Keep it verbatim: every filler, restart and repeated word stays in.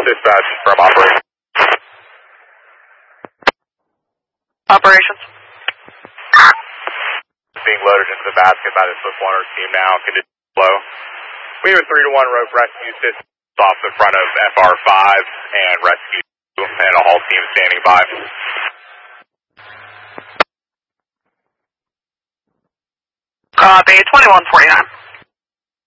Dispatch from operations. Operations. Being loaded into the basket by the Swift Water team now. Conditions low. We have a three to one rope rescue system off the front of F R five and rescue and a haul team standing by. Copy, twenty-one forty-nine.